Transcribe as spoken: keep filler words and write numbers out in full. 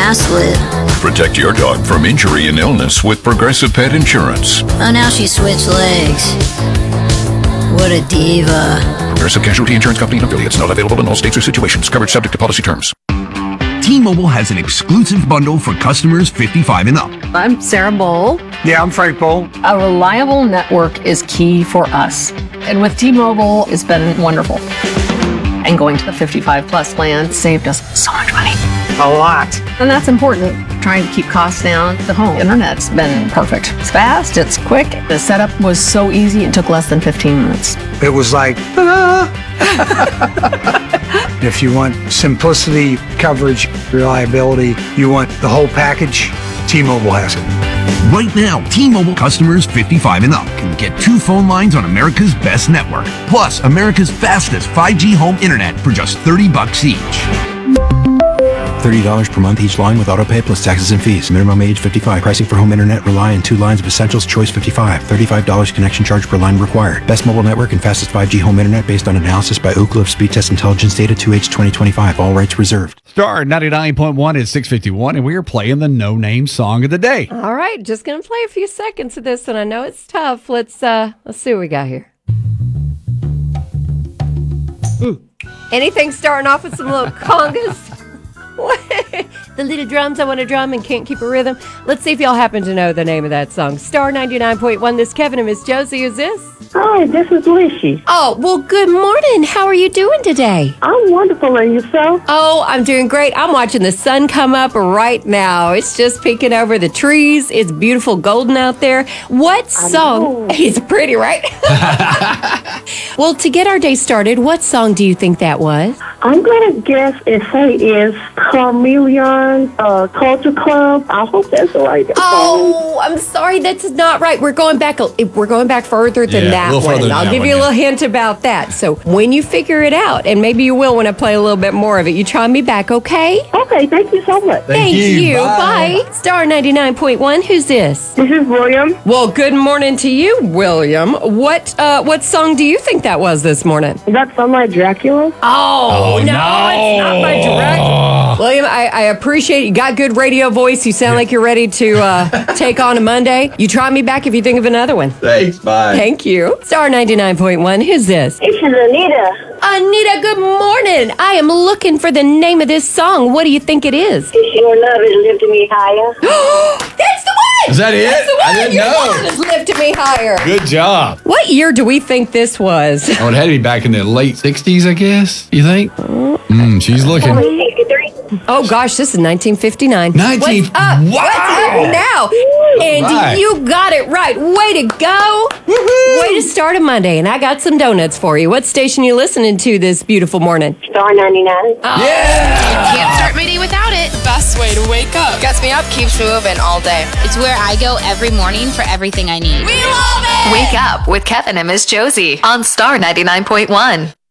ass lip. Protect your dog from injury and illness with Progressive Pet Insurance. Oh, now she switched legs. What a diva. Progressive Casualty Insurance Company and affiliates. Not available in all states or situations. Covered subject to policy terms. T-Mobile has an exclusive bundle for customers fifty-five and up. I'm Sarah Bowl. Yeah, I'm Frank Bowl. A reliable network is key for us. And with T-Mobile, it's been wonderful. And going to the fifty-five plus plan saved us so much money. A lot. And that's important. Trying to keep costs down. The home internet's been perfect. It's fast, it's quick. The setup was so easy, it took less than fifteen minutes. It was like, ah. If you want simplicity, coverage, reliability, you want the whole package, T-Mobile has it. Right now, T-Mobile customers fifty-five and up can get two phone lines on America's best network, plus America's fastest five G home internet for just thirty bucks each. thirty dollars per month each line with autopay plus taxes and fees. Minimum age fifty-five. Pricing for home internet rely on two lines of Essentials Choice fifty-five. thirty-five dollars connection charge per line required. Best mobile network and fastest five G home internet based on analysis by Ookla of Speed Test Intelligence Data two H twenty twenty-five. All rights reserved. Star ninety-nine point one is six fifty-one, and we are playing the No Name Song of the Day. All right, just going to play a few seconds of this, and I know it's tough. Let's uh, let's see what we got here. Mm. Anything starting off with some little congas? The little drums, I want to drum and can't keep a rhythm. Let's see if y'all happen to know the name of that song. Star ninety-nine point one, this Kevin and Miss Josie. Is this? Hi, this is Lishy. Oh, well, good morning. How are you doing today? I'm wonderful, and yourself? Oh, I'm doing great. I'm watching the sun come up right now. It's just peeking over the trees. It's beautiful golden out there. What song? It's pretty, right? Well, to get our day started, what song do you think that was? I'm going to guess and say it's Chameleon uh, Culture Club. I hope that's the right song. Oh, I'm sorry. That's not right. We're going back. A, we're going back further than Yeah, that a little one. further than I'll that give one, you a yeah. little hint about that. So when you figure it out, and maybe you will when I play a little bit more of it, you chime me back, okay? Okay, thank you so much. Thank, you. Bye. Bye. Star ninety-nine point one. Who's this? This is William. Well, good morning to you, William. What uh, what song do you think that was this morning? Is that something like Dracula? Oh, Oh, no, no. it's not by direct. William, I, I appreciate it. You got good radio voice. You sound like you're ready to uh, take on a Monday. You try me back if you think of another one. Thanks, bye. Thank you. Star ninety-nine point one. Who's this? This is Anita. Anita, good morning. I am looking for the name of this song. What do you think it is? If your love is lifting me higher. That's the one! Is that it? That's the one! I didn't Your know. love has lifted me higher. Good job. What year do we think this was? Oh, it had to be back in the late sixties, I guess. You think? Mm, she's looking. sixty-three. Oh gosh, this is nineteen fifty-nine. nineteen What's up? Wow. What's up now? Andy, Right. you got it right. Way to go. Woohoo. Way to start a Monday. And I got some donuts for you. What station you listening to this beautiful morning? Star ninety-nine. Yeah. Can't start my day without it. Best way to wake up. Gets me up, keeps me moving all day. It's where I go every morning for everything I need. We love it! Wake up with Kevin and Miss Josie on Star ninety-nine point one.